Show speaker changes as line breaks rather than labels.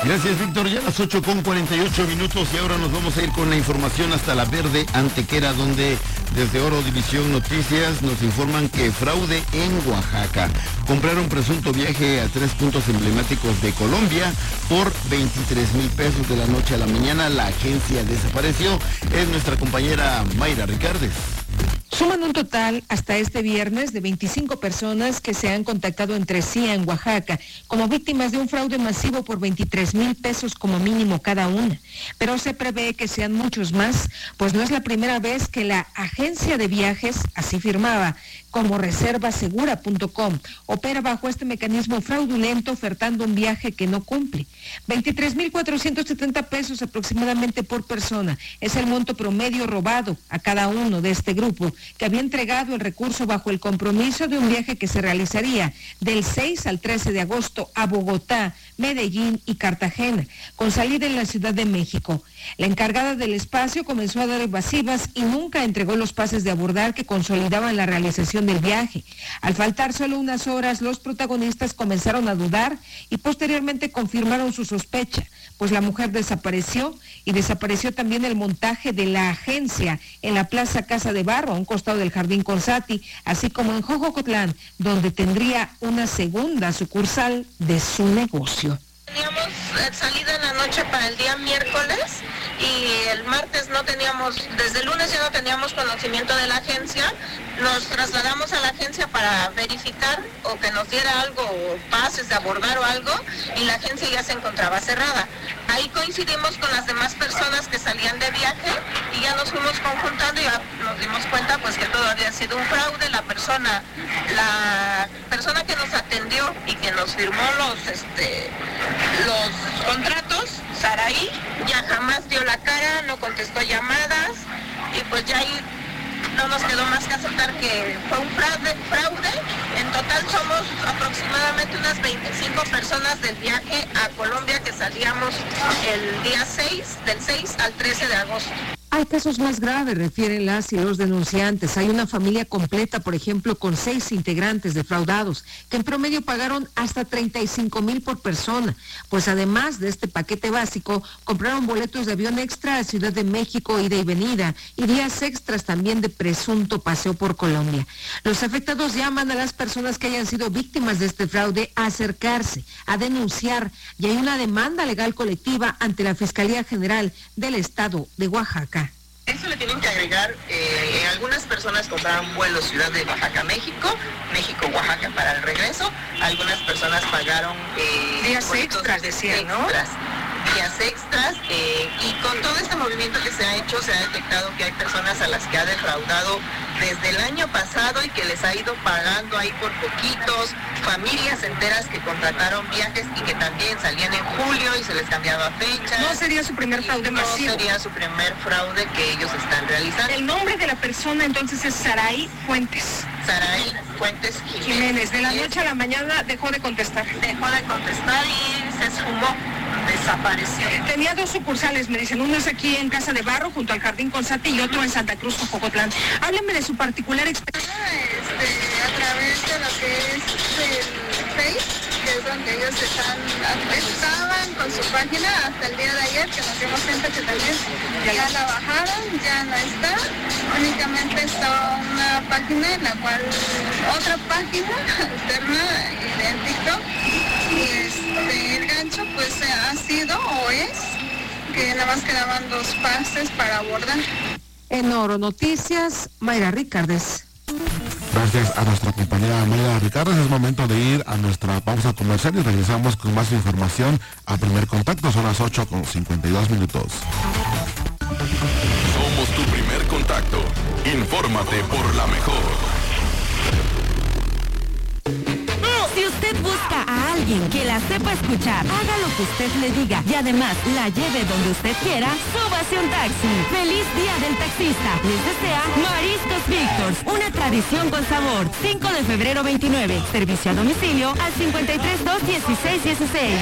Gracias, Víctor. Ya a las 8:48 y ahora nos vamos a ir con la información hasta La Verde, Antequera, donde desde Oro División Noticias nos informan que fraude en Oaxaca. Compraron presunto viaje a 3 puntos emblemáticos de Colombia por 23,000 pesos de la noche a la mañana. La agencia desapareció. Es nuestra compañera Mayra Ricardes.
Suman un total hasta este viernes de 25 personas que se han contactado entre sí en Oaxaca como víctimas de un fraude masivo por 23,000 pesos como mínimo cada una. Pero se prevé que sean muchos más, pues no es la primera vez que la agencia de viajes, así firmaba, como reservasegura.com, opera bajo este mecanismo fraudulento ofertando un viaje que no cumple. 23,470 pesos aproximadamente por persona es el monto promedio robado a cada uno de este grupo, que había entregado el recurso bajo el compromiso de un viaje que se realizaría del 6 al 13 de agosto a Bogotá, Medellín y Cartagena, con salida en la Ciudad de México. La encargada del espacio comenzó a dar evasivas y nunca entregó los pases de abordar que consolidaban la realización del viaje. Al faltar solo unas horas, los protagonistas comenzaron a dudar y posteriormente confirmaron su sospecha, pues la mujer desapareció y desapareció también el montaje de la agencia en la Plaza Casa de Barro, a un costado del Jardín Consati, así como en Jojocotlán, donde tendría una segunda sucursal de su negocio.
Teníamos salida en la noche para el día miércoles y el martes no teníamos, desde el lunes ya no teníamos conocimiento de la agencia. Nos trasladamos a la agencia para verificar o que nos diera algo, o pases de abordar o algo, y la agencia ya se encontraba cerrada. Ahí coincidimos con las demás personas que salían de viaje y ya nos fuimos conjuntando y ya nos dimos cuenta pues que todo había sido un fraude. La persona que nos atendió y que nos firmó los contratos, Saraí, ya jamás dio la cara, no contestó llamadas y pues ya ahí no nos quedó más que aceptar que fue un fraude. En total somos aproximadamente unas 25 personas del viaje a Colombia que salíamos el día 6, del 6 al 13 de agosto.
Hay casos más graves, refieren las y los denunciantes. Hay una familia completa, por ejemplo, con 6 integrantes defraudados, que en promedio pagaron hasta 35,000 por persona. Pues además de este paquete básico, compraron boletos de avión extra a Ciudad de México, ida y venida, y días extras también de presunto paseo por Colombia. Los afectados llaman a las personas que hayan sido víctimas de este fraude a acercarse, a denunciar, y hay una demanda legal colectiva ante la Fiscalía General del Estado de Oaxaca.
Eso le tienen que agregar, algunas personas compraron vuelos Ciudad de Oaxaca, México, Oaxaca para el regreso. Algunas personas pagaron
días extras, decían, ¿no?
Días extras, y con todo este movimiento que se ha hecho, se ha detectado que hay personas a las que ha defraudado desde el año pasado y que les ha ido pagando ahí por poquitos, familias enteras que contrataron viajes y que también salían en julio y se les cambiaba fecha.
No sería su primer fraude masivo.
No sería su primer fraude que ellos están realizando.
El nombre de la persona entonces es Saraí Fuentes.
Saraí Fuentes
Jiménez. De la noche a la mañana dejó de contestar.
Dejó de contestar y se esfumó. Desapareció.
Tenía 2 sucursales, me dicen, uno es aquí en Casa de Barro, junto al Jardín Consati, y otro en Santa Cruz, Jojocotlán. Hábleme de su particular experiencia.
A través de lo que es el Face, que es donde ellos estaban con su página hasta el día de ayer, que nos dimos cuenta que también ya la bajaron, ya no está. Únicamente está una página en la cual, otra página alterna idéntico. Y el gancho pues ha sido o es que nada más quedaban 2 pases para abordar.
En Oro Noticias, Mayra Ricardes.
Gracias a nuestra compañera Mayra Ricardes. Es momento de ir a nuestra pausa comercial y regresamos con más información a Primer Contacto. Son las 8:52.
Somos tu primer contacto. Infórmate por la mejor.
Si usted busca a alguien que la sepa escuchar, haga lo que usted le diga y además la lleve donde usted quiera, súbase un taxi. ¡Feliz Día del Taxista! Les desea Mariscos Víctors, una tradición con sabor. 5 de febrero 29. Servicio a domicilio al 53 216 16.